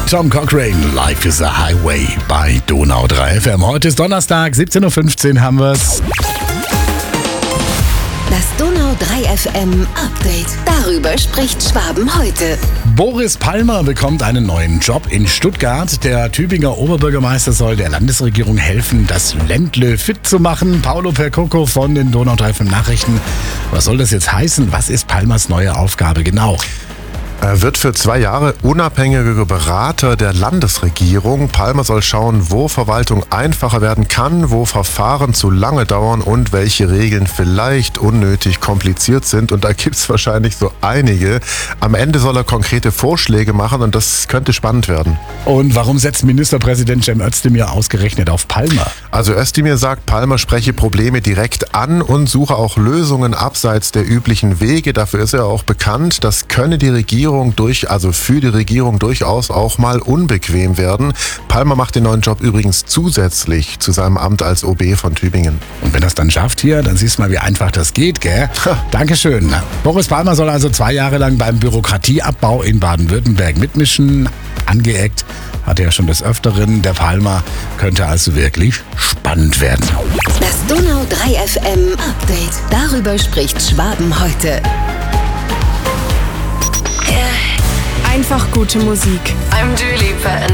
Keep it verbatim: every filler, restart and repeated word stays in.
Tom Cochrane, Life is a Highway bei Donau drei F M. Heute ist Donnerstag, siebzehn Uhr fünfzehn haben wir's. Das Donau drei F M Update. Darüber spricht Schwaben heute. Boris Palmer bekommt einen neuen Job in Stuttgart. Der Tübinger Oberbürgermeister soll der Landesregierung helfen, das Ländle fit zu machen. Paolo Percoco von den Donau drei F M Nachrichten. Was soll das jetzt heißen? Was ist Palmers neue Aufgabe genau? Er wird für zwei Jahre unabhängiger Berater der Landesregierung. Palmer soll schauen, wo Verwaltung einfacher werden kann, wo Verfahren zu lange dauern und welche Regeln vielleicht unnötig kompliziert sind. Und da gibt es wahrscheinlich so einige. Am Ende soll er konkrete Vorschläge machen und das könnte spannend werden. Und warum setzt Ministerpräsident Cem Özdemir ausgerechnet auf Palmer? Also Özdemir sagt, Palmer spreche Probleme direkt an und suche auch Lösungen abseits der üblichen Wege. Dafür ist er auch bekannt. Das könne die Regierung durch, also für die Regierung durchaus auch mal unbequem werden. Palmer macht den neuen Job übrigens zusätzlich zu seinem Amt als O B von Tübingen. Und wenn das dann schafft hier, dann siehst du mal, wie einfach das geht, gell? Dankeschön. Boris Palmer soll also zwei Jahre lang beim Bürokratieabbau in Baden-Württemberg mitmischen. Angeeckt hat er ja schon des Öfteren. Der Palmer könnte also wirklich spannend werden. Das Donau drei F M Update. Darüber spricht Schwaben heute. Einfach gute Musik. I'm Dua Lipa.